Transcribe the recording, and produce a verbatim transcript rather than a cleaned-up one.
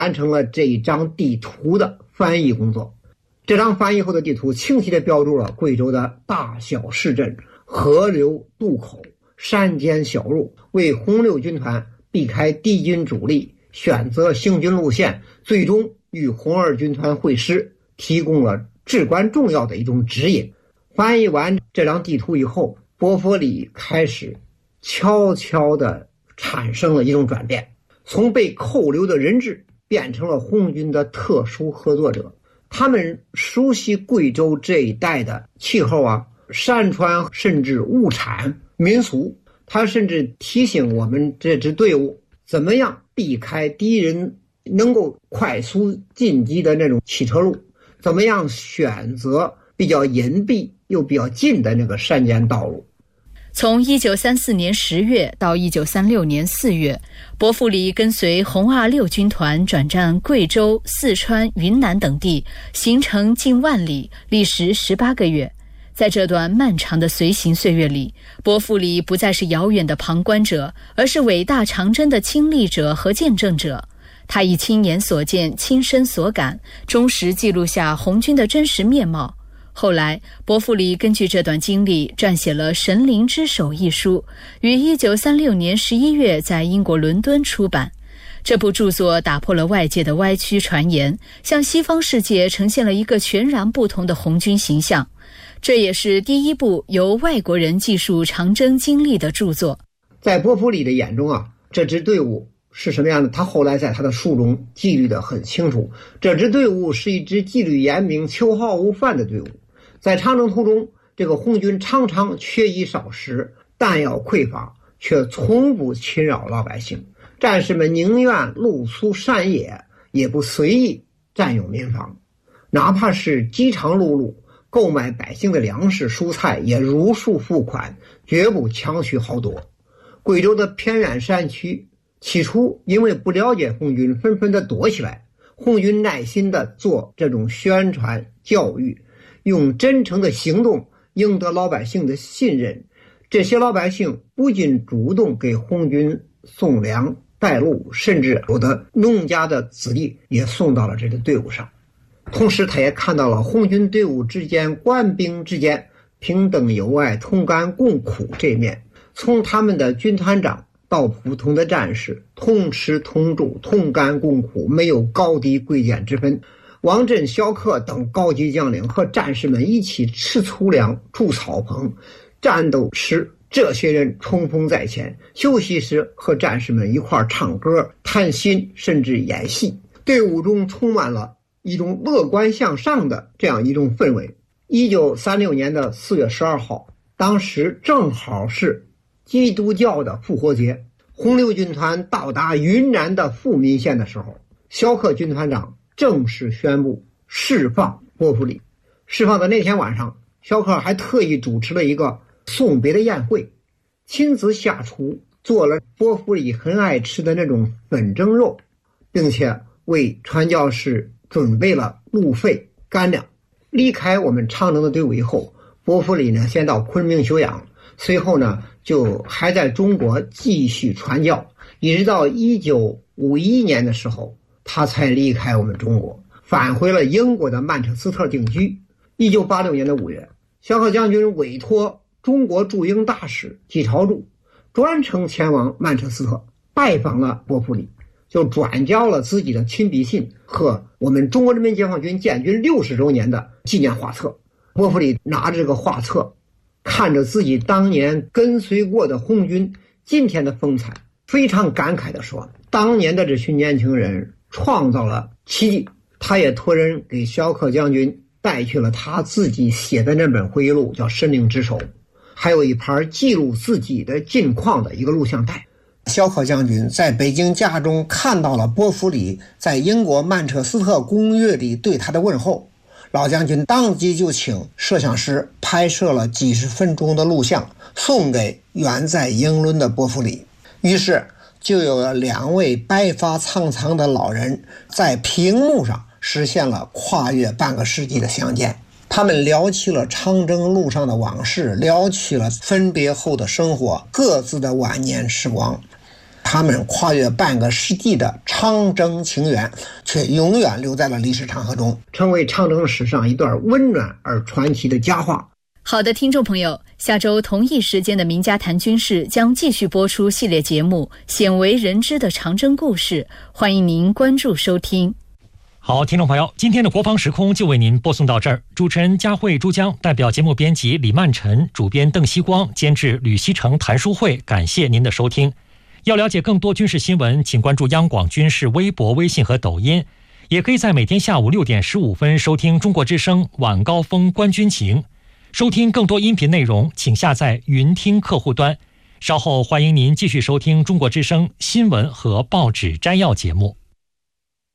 完成了这一张地图的翻译工作。这张翻译后的地图清晰地标注了贵州的大小市镇、河流渡口、山间小路，为红六军团避开敌军主力、选择行军路线，最终与红二军团会师提供了至关重要的一种指引。翻译完这张地图以后，波佛里开始悄悄地产生了一种转变，从被扣留的人质变成了红军的特殊合作者。他们熟悉贵州这一带的气候啊、山川，甚至物产民俗。他甚至提醒我们这支队伍怎么样避开敌人能够快速进击的那种汽车路，怎么样选择比较隐蔽又比较近的那个山间道路。 从一九三四年十月到一九三六年四月，伯父里跟随红二六军团转战贵州、四川、云南等地，行程近万里，历时十八个月。在这段漫长的随行岁月里，伯父里不再是遥远的旁观者，而是伟大长征的亲历者和见证者。他以亲眼所见、亲身所感，忠实记录下红军的真实面貌。后来，伯父里根据这段经历撰写了《神灵之手》一书，于一九三六年十一月在英国伦敦出版。这部著作打破了外界的歪曲传言，向西方世界呈现了一个全然不同的红军形象。这也是第一部由外国人记述长征经历的著作。 在伯父里的眼中啊，这支队伍是什么样的？他后来在他的书中记录得很清楚。这支队伍是一支纪律严明、秋毫无犯的队伍。在长征途中，这个红军常常缺衣少食，弹药匮乏，却从不侵扰老百姓。战士们宁愿露宿山野，也不随意占用民房，哪怕是饥肠辘辘，购买百姓的粮食蔬菜也如数付款，绝不强取豪夺。贵州的偏远山区起初因为不了解红军，纷纷的躲起来。红军耐心的做这种宣传教育，用真诚的行动赢得老百姓的信任。这些老百姓不仅主动给红军送粮带路，甚至有的农家的子弟也送到了这个队伍上。同时他也看到了红军队伍之间、官兵之间平等友爱、同甘共苦这一面。从他们的军团长到普通的战士，同吃同住、同甘共苦，没有高低贵贱之分。王震、萧克等高级将领和战士们一起吃粗粮、住草棚，战斗时这些人冲锋在前，休息时和战士们一块唱歌、谈心，甚至演戏。队伍中充满了一种乐观向上的这样一种氛围。一九三六年的四月十二号，当时正好是基督教的复活节，红六军团到达云南的富民县的时候，萧克军团长正式宣布释放伯父里。释放的那天晚上，萧克还特意主持了一个送别的宴会，亲自下厨做了伯父里很爱吃的那种粉蒸肉，并且为传教士准备了路费干粮。离开我们长征的队伍以后，伯父里呢先到昆明休养，随后呢就还在中国继续传教，一直到一九五一年的时候，他才离开我们中国，返回了英国的曼彻斯特定居。一九八六年的五月，萧克将军委托中国驻英大使季朝柱专程前往曼彻斯特拜访了伯父里，就转交了自己的亲笔信和我们中国人民解放军建军六十周年的纪念画册。伯父里拿着这个画册，看着自己当年跟随过的红军今天的风采，非常感慨地说，当年的这群年轻人创造了奇迹。他也托人给萧克将军带去了他自己写的那本回忆录，叫《神灵之手》，还有一盘记录自己的近况的一个录像带。萧克将军在北京家中看到了伯父里在英国曼彻斯特公约里对他的问候，老将军当即就请摄像师拍摄了几十分钟的录像，送给远在英伦的伯父里。于是就有了两位白发苍苍的老人在屏幕上实现了跨越半个世纪的相见。他们聊起了长征路上的往事，聊起了分别后的生活，各自的晚年时光。 他们跨越半个世纪的长征情缘却永远留在了历史长河中，成为长征史上一段温暖而传奇的佳话。 好的，听众朋友，下周同一时间的名家谈军事将继续播出系列节目《鲜为人知的长征故事》，欢迎您关注收听。 好，听众朋友，今天的国防时空就为您播送到这儿。主持人佳慧、珠江，代表节目编辑李曼晨，主编邓希光，监制吕希成、谭书慧，感谢您的收听。要了解更多军事新闻，请关注央广军事微博、微信和抖音，也可以在每天下午六点十五分收听中国之声晚高峰观军情。收听更多音频内容，请下载云听客户端。稍后欢迎您继续收听中国之声新闻和报纸摘要节目。